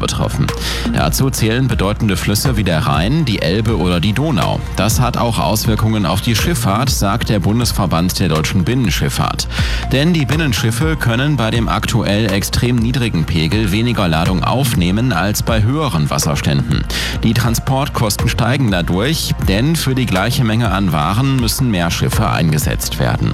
betroffen. Dazu zählen bedeutende Flüsse wie der Rhein, die Elbe oder die Donau. Das hat auch Auswirkungen auf die Schifffahrt, sagt der Bundesverband der deutschen Binnenschifffahrt. Denn die Binnenschiffe können bei dem aktuell extrem niedrigen Pegel weniger Ladung aufnehmen als bei höheren Wasserständen. Die Transportkosten steigen dadurch, denn für die gleiche Menge an Waren müssen mehr Schiffe eingesetzt werden.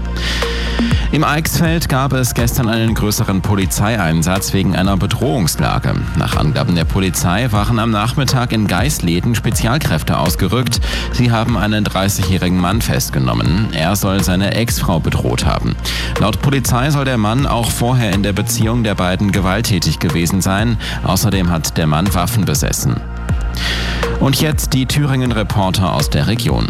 Im Eichsfeld gab es gestern einen größeren Polizeieinsatz wegen einer Bedrohungslage. Nach Angaben der Polizei waren am Nachmittag in Geisleden Spezialkräfte ausgerückt. Sie haben einen 30-jährigen Mann festgenommen. Er soll seine Ex-Frau bedroht haben. Laut Polizei soll der Mann auch vorher in der Beziehung der beiden gewalttätig gewesen sein. Außerdem hat der Mann Waffen besessen. Und jetzt die Thüringen-Reporter aus der Region.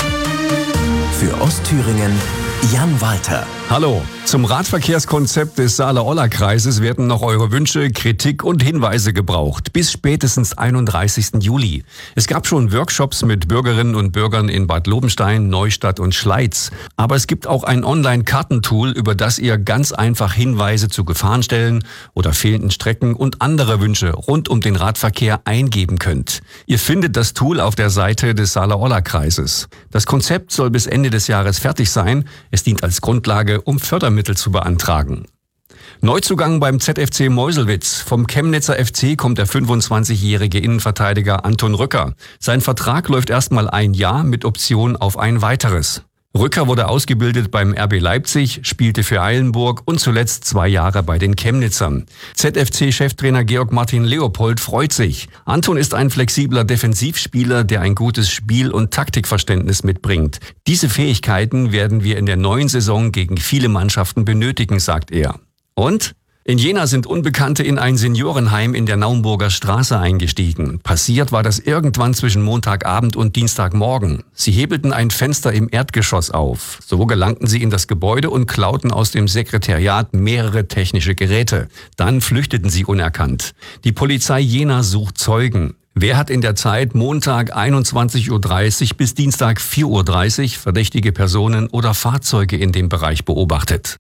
Für Ostthüringen Jan Walter. Hallo, zum Radverkehrskonzept des Saale-Olla-Kreises werden noch eure Wünsche, Kritik und Hinweise gebraucht. Bis spätestens 31. Juli. Es gab schon Workshops mit Bürgerinnen und Bürgern in Bad Lobenstein, Neustadt und Schleiz. Aber es gibt auch ein Online-Kartentool, über das ihr ganz einfach Hinweise zu Gefahrenstellen oder fehlenden Strecken und andere Wünsche rund um den Radverkehr eingeben könnt. Ihr findet das Tool auf der Seite des Saale-Olla-Kreises. Das Konzept soll bis Ende des Jahres fertig sein. Es dient als Grundlage, um Fördermittel zu beantragen. Neuzugang beim ZFC Meuselwitz. Vom Chemnitzer FC kommt der 25-jährige Innenverteidiger Anton Rücker. Sein Vertrag läuft erstmal ein Jahr mit Option auf ein weiteres. Rücker wurde ausgebildet beim RB Leipzig, spielte für Eilenburg und zuletzt 2 Jahre bei den Chemnitzern. ZFC-Cheftrainer Georg Martin Leopold freut sich. Anton ist ein flexibler Defensivspieler, der ein gutes Spiel- und Taktikverständnis mitbringt. Diese Fähigkeiten werden wir in der neuen Saison gegen viele Mannschaften benötigen, sagt er. Und? In Jena sind Unbekannte in ein Seniorenheim in der Naumburger Straße eingestiegen. Passiert war das irgendwann zwischen Montagabend und Dienstagmorgen. Sie hebelten ein Fenster im Erdgeschoss auf. So gelangten sie in das Gebäude und klauten aus dem Sekretariat mehrere technische Geräte. Dann flüchteten sie unerkannt. Die Polizei Jena sucht Zeugen. Wer hat in der Zeit Montag 21.30 Uhr bis Dienstag 4.30 Uhr verdächtige Personen oder Fahrzeuge in dem Bereich beobachtet?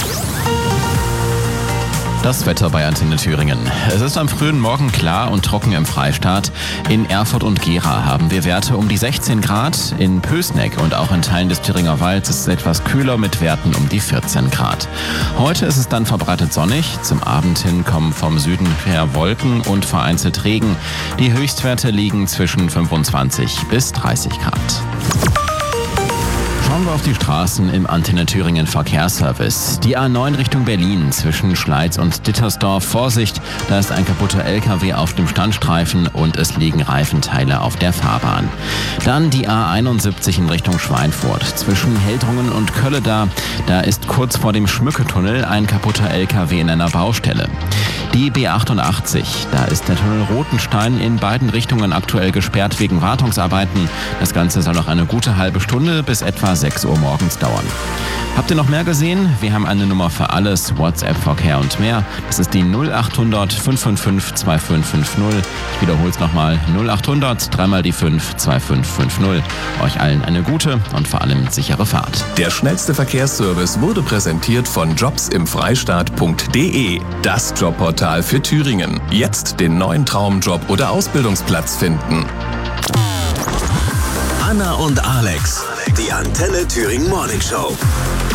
Das Wetter bei Antenne Thüringen. Es ist am frühen Morgen klar und trocken im Freistaat. In Erfurt und Gera haben wir Werte um die 16 Grad. In Pößneck und auch in Teilen des Thüringer Walds ist es etwas kühler mit Werten um die 14 Grad. Heute ist es dann verbreitet sonnig. Zum Abend hin kommen vom Süden her Wolken und vereinzelt Regen. Die Höchstwerte liegen zwischen 25 bis 30 Grad. Schauen wir auf die Straßen im Antenne Thüringen Verkehrsservice. Die A9 Richtung Berlin zwischen Schleiz und Dittersdorf. Vorsicht, da ist ein kaputter LKW auf dem Standstreifen und es liegen Reifenteile auf der Fahrbahn. Dann die A71 in Richtung Schweinfurt. Zwischen Heldrungen und Kölleda, da ist kurz vor dem Schmücketunnel ein kaputter LKW in einer Baustelle. Die B88, da ist der Tunnel Rotenstein in beiden Richtungen aktuell gesperrt wegen Wartungsarbeiten. Das Ganze soll noch eine gute halbe Stunde bis etwa 6 Uhr morgens dauern. Habt ihr noch mehr gesehen? Wir haben eine Nummer für alles, WhatsApp, Verkehr und mehr. Das ist die 0800 555 2550. Ich wiederhole es nochmal, 0800 3 mal die 5 2550. Euch allen eine gute und vor allem sichere Fahrt. Der schnellste Verkehrsservice wurde präsentiert von jobsimfreistaat.de. Das Jobportal für Thüringen. Jetzt den neuen Traumjob oder Ausbildungsplatz finden. Anna und Alex, die Antenne Thüringen Morning Show.